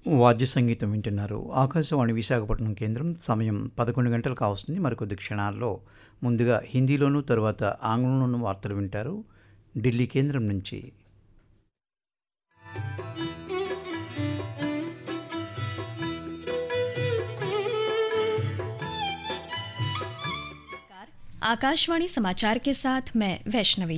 వాద్య సంగీతం వింటున్నారు. ఆకాశవాణి విశాఖపట్నం కేంద్రం. సమయం 11 గంటలు కావస్తుంది. మరికొద్ది క్షణాల్లో ముందుగా హిందీలోనూ తరువాత ఆంగ్లంలోనూ వార్తలు వింటారు ఢిల్లీ కేంద్రం నుంచి. आकाशवाणी समाचार के साथ मैं वैष्णवी।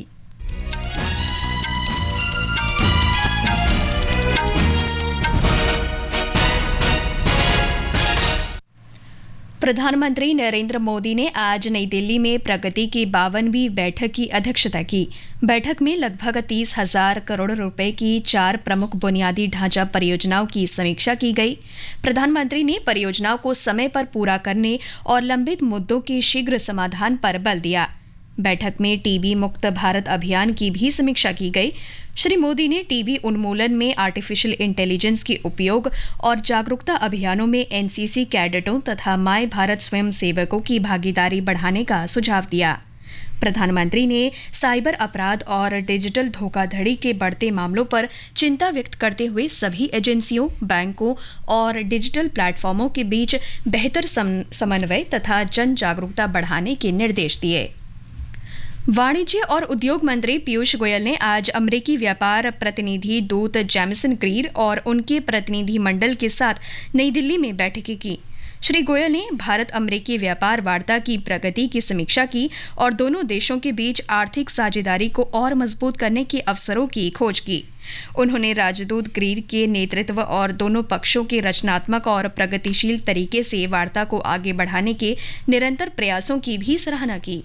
प्रधानमंत्री नरेंद्र मोदी ने आज नई दिल्ली में प्रगति की 52वीं बैठक की अध्यक्षता की। बैठक में लगभग 30,000 करोड़ रुपए की 4 प्रमुख बुनियादी ढांचा परियोजनाओं की समीक्षा की गई। प्रधानमंत्री ने परियोजनाओं को समय पर पूरा करने और लंबित मुद्दों के शीघ्र समाधान पर बल दिया। बैठक में टीबी मुक्त भारत अभियान की भी समीक्षा की गई। श्री मोदी ने टीबी उन्मूलन में आर्टिफिशियल इंटेलिजेंस के उपयोग और जागरूकता अभियानों में एनसीसी कैडेटों तथा माय भारत स्वयं सेवकों की भागीदारी बढ़ाने का सुझाव दिया। प्रधानमंत्री ने साइबर अपराध और डिजिटल धोखाधड़ी के बढ़ते मामलों पर चिंता व्यक्त करते हुए सभी एजेंसियों, बैंकों और डिजिटल प्लेटफॉर्मों के बीच बेहतर समन्वय तथा जन जागरूकता बढ़ाने के निर्देश दिए। वाणिज्य और उद्योग मंत्री पीयूष गोयल ने आज अमेरिकी व्यापार प्रतिनिधि दूत जेमिसन ग्रीर और उनके प्रतिनिधि मंडल के साथ नई दिल्ली में बैठकें की। श्री गोयल ने भारत अमेरिकी व्यापार वार्ता की प्रगति की समीक्षा की और दोनों देशों के बीच आर्थिक साझेदारी को और मजबूत करने के अवसरों की खोज की। उन्होंने राजदूत ग्रीर के नेतृत्व और दोनों पक्षों के रचनात्मक और प्रगतिशील तरीके से वार्ता को आगे बढ़ाने के निरंतर प्रयासों की भी सराहना की।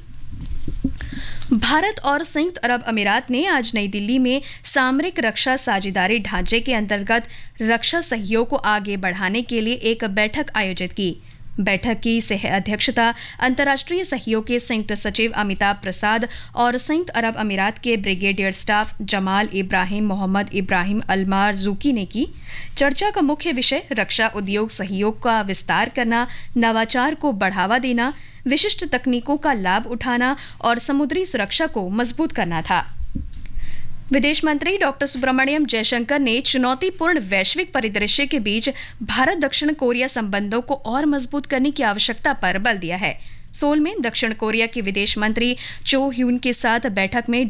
भारत और संयुक्त अरब अमीरात ने आज नई दिल्ली में सामरिक रक्षा साझेदारी ढांचे के अंतर्गत रक्षा सहयोग को आगे बढ़ाने के लिए एक बैठक आयोजित की। बैठक की सह अध्यक्षता अंतर्राष्ट्रीय सहयोग के संयुक्त सचिव अमिताभ प्रसाद और संयुक्त अरब अमीरात के ब्रिगेडियर स्टाफ जमाल इब्राहिम मोहम्मद इब्राहिम अल-मार्ज़ूकी ने की। चर्चा का मुख्य विषय रक्षा उद्योग सहयोग का विस्तार करना, नवाचार को बढ़ावा देना, विशिष्ट तकनीकों का लाभ उठाना और समुद्री सुरक्षा को मजबूत करना था। विदेश मंत्री डॉक्टर सुब्रमण्यम जयशंकर ने चुनौतीपूर्ण वैश्विक परिदृश्य के बीच भारत दक्षिण कोरिया संबंधों को और मजबूत करने की आवश्यकता पर बल दिया है। सोल में दक्षिण कोरिया के विदेश मंत्री चो ह्यून के साथ बैठक में